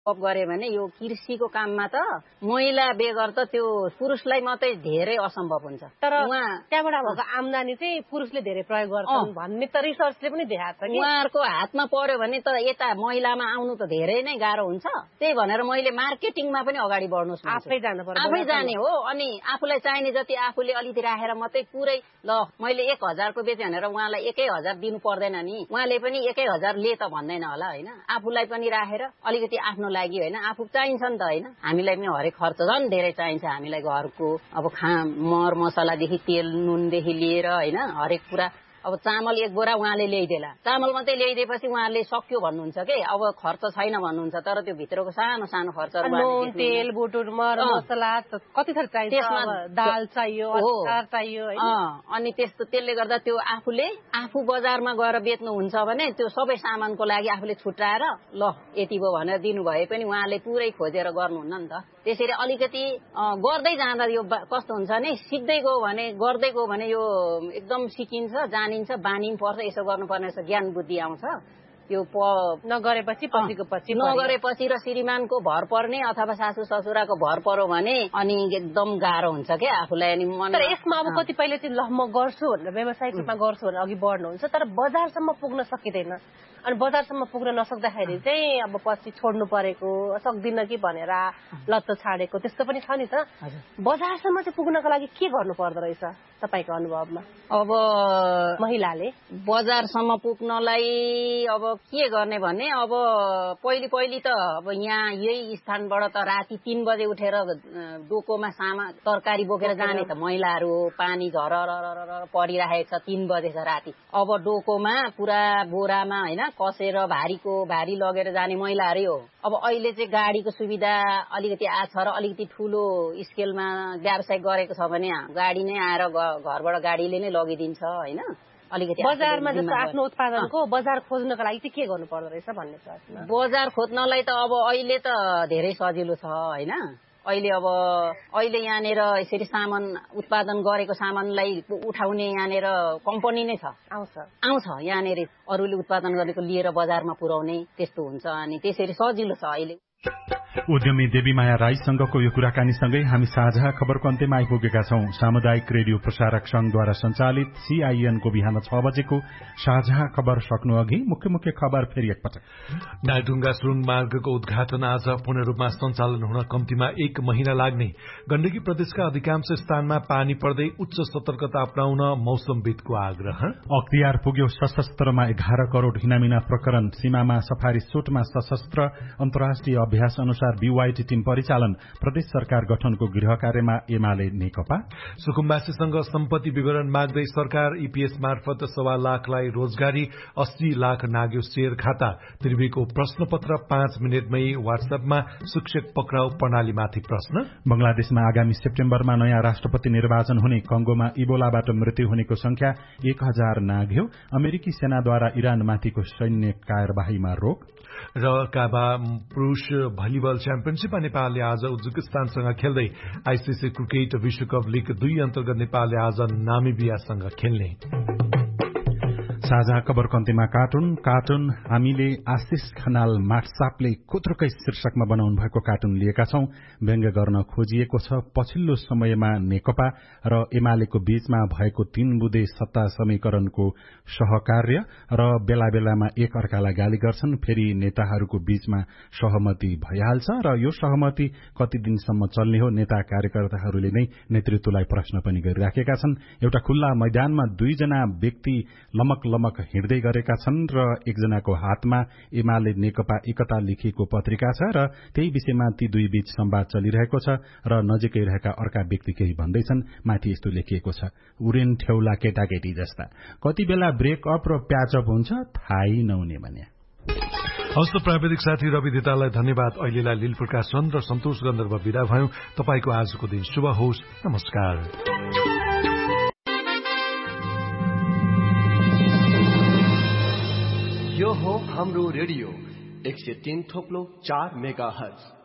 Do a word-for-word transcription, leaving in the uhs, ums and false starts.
गरे भने यो कृषिको काममा त महिला बेगर त त्यो पुरुषलाई मात्रै धेरै असम्भव हुन्छ। तर त्यहाँबाट भएको आम्दानी चाहिँ पुरुषले धेरै प्रयोग गर्छन् भन्ने त रिसर्चले पनि देखाएको छ कि उहाँहरूको हातमा पर्यो भने त यता महिलामा आउनु त धेरै नै गाह्रो हुन्छ। त्यही भनेर मैले मार्केटिङमा पनि अगाडि बढ्नुहोस् आफै जानु पर्छ आफै जाने हो। अनि आफूलाई चाहिने जति आफूले अलिकति राखेर मात्रै पुरै ल मैले एक हजारको बेचेँ भनेर उहाँलाई एकै हजार दिनु पर्दैन नि। उहाँले पनि एकै हजार ले त भन्दैन होला होइन। आफूलाई पनि राखेर अलिकति आफ्नो लागि होइन आफू चाहिन्छ नि त होइन। हामीलाई पनि हरेक खर्च झन् धेरै चाहिन्छ हामीलाई घरको अब खा मर मसलादेखि तेल नुनदेखि लिएर होइन हरेक कुरा। अब चामल एक बोरा उहाँले ल्याइदेला चामल मात्रै ल्याइदिएपछि उहाँले सक्यो भन्नुहुन्छ के अब खर्च छैन भन्नुहुन्छ। तर त्यो भित्रको सानो सानो खर्च तेल बुटुर मर मसला कति थर चाहिन्छ त्यसमा दाल चाहियो अचार चाहियो अनि त्यस्तो त्यसले गर्दा त्यो आफूले आफू बजारमा गएर बेच्नुहुन्छ भने त्यो सबै सामानको लागि आफूले छुट्याएर ल यति भयो भनेर दिनु भए पनि उहाँले पुरै खोजेर गर्नुहुन्न नि त। त्यसरी अलिकति गर्दै जाँदा यो कस्तो हुन्छ भने सिक्दै गयो भने गर्दै गयो भने यो एकदम सिकिन्छ जानिन्छ बानी पर्छ। यसो गर्नुपर्ने रहेछ ज्ञान बुद्धि आउँछ। त्यो नगरेपछि पछिको पछि नगरेपछि र श्रीमानको भर पर्ने अथवा सासू ससुराको भर पर्यो भने अनि एकदम गाह्रो हुन्छ क्या आफूलाई। अनि तर यसमा अब कतिपयले चाहिँ ल म गर्छु भनेर व्यावसायिक रूपमा गर्छु भनेर अघि बढ्नुहुन्छ तर बजारसम्म पुग्न सकिँदैन। अनि बजारसम्म पुग्न नसक्दाखेरि चाहिँ अब पछि छोड्नु परेको सक्दिन कि भनेर लत्तो छाडेको त्यस्तो पनि छ नि त। बजारसम्म चाहिँ पुग्नको लागि के गर्नु पर्दो रहेछ तपाईँको अनुभवमा? अब महिलाले बजारसम्म पुग्नलाई अब के गर्ने भने अब पहिले पहिले त अब यहाँ यही स्थानबाट त राति तीन बजे उठेर डोकोमा सामा तरकारी बोकेर जाने त महिलाहरू हो। पानी झर परिराखेको छ तीन बजे छ राति। अब डोकोमा पुरा बोरामा होइन कसेर भारीको भारी लगेर जाने महिलाहरू हो। अब अहिले चाहिँ गाडीको सुविधा अलिकति आछ र अलिकति ठुलो स्केलमा व्यवसाय गरेको छ भने गाडी नै आएर घरबाट गाडीले नै लगिदिन्छ होइन। अलिकति बजारमा जस्तो आफ्नो उत्पादनको बजार खोज्नको लागि चाहिँ के गर्नु पर्दो रहेछ भन्ने छ। बजार खोज्नलाई त अब अहिले त धेरै सजिलो छ होइन। अहिले अब अहिले यहाँनिर यसरी सामान उत्पादन गरेको सामानलाई उठाउने यहाँनिर कम्पनी नै छ आउँछ आउँछ यहाँनिर अरूले उत्पादन गरेको लिएर बजारमा पुर्याउने त्यस्तो हुन्छ। अनि त्यसरी सजिलो छ अहिले। उद्यमी देवीमाया राईसँगको यो कुराकानीसँगै हामी साझा खबरको अन्त्यमा आइपुगेका छौं। सामुदायिक रेडियो प्रसारक संघद्वारा सञ्चालित सीआईएनको बिहान छ बजेको साझा खबर सक्नु अघि मुख्य मुख्य खबर फेरि एकपटक। नागढुङ्गा सुरुङ मार्गको उद्घाटन आज पूर्ण रूपमा सञ्चालन हुन कम्तीमा एक महिना लाग्ने। गण्डकी प्रदेशका अधिकांश स्थानमा पानी पर्दै उच्च सतर्कता अपनाउन मौसमविदको आग्रह। अख्तियार पुग्यो सशस्त्रमा एघार करोड़ हिनामिना प्रकरण। सीमामा सफारी सुटमा सशस्त्र अन्तर्राष्ट्रिय अभ्यास अनुसार बीवाईटी टीम परिचालन। प्रदेश सरकार गठनको गृह कार्यमा एमाले नेकपा। सुकुम्बासीसँग सम्पत्ति विवरण माग्दै सरकार ईपीएस मार्फत सवा लाखलाई रोजगारी अस्सी लाख नाग्यो शेयर खाता। त्रिवेणीको प्रश्नपत्र पाँच मिनटमै व्हाट्सएपमा शिक्षक पक्राउ प्रणालीमाथि प्रश्न। बंगलादेशमा आगामी सेप्टेम्बरमा नयाँ राष्ट्रपति निर्वाचन हुने। कंगोमा इबोलाबाट मृत्यु हुनेको संख्या एक हजार नाग्यो। अमेरिकी सेनाद्वारा इरानमाथिको सैन्य कार्यवाहीमा रोक। र काबा पुरूष भलिबल च्याम्पियनशीपमा नेपालले आज उज्बेकिस्तानसँग खेल्दै आईसीसी क्रिकेट विश्वकप लीग दुई अन्तर्गत नेपालले आज नामिबियासँग खेल्ने। साझा खबरको अन्त्यमा कार्टुन कार्टुन हामीले आशिष खनाल माटसापले खुत्रुकै शीर्षकमा बनाउनु भएको कार्टुन लिएका छौं। व्यङ्ग्य गर्न खोजिएको छ पछिल्लो समयमा नेकपा र एमालेको बीचमा भएको तीन बुँदे सत्ता समीकरणको सहकार्य र बेला बेलामा एक अर्कालाई गाली गर्छन्। फेरि नेताहरूको बीचमा सहमति भइहाल्छ र यो सहमति कति दिनसम्म चल्ने हो नेता कार्यकर्ताहरूले नै नेतृत्वलाई प्रश्न पनि गरिराखेका छन्। एउटा खुल्ला मैदानमा दुईजना व्यक्ति लमक लमक हिँड्दै गरेका छन् र एकजनाको हातमा एमाले नेकपा एकता लेखिएको पत्रिका छ र त्यही विषयमा ती दुई बीच संवाद चलिरहेको छ र नजिकै रहेका अर्का व्यक्ति केही भन्दैछन्। माथि यस्तो लेखिएको छ उरेन ठेउला केटाकेटी जस्ता कति बेला ब्रेकअप र प्याचअप हुन्छ थाहै नहुने भने। हस्त प्राविधिक साथी रवि दितालाई धन्यवाद। अहिलेलाई लील प्रकाश चन्द र सन्तोष गन्धर्व विदा भयौं। तपाईको आजको दिन शुभ होस्। नमस्कार। यो हो हाम्रो रेडियो एक सय तीन थोप्लो चार मेगा हर्ज।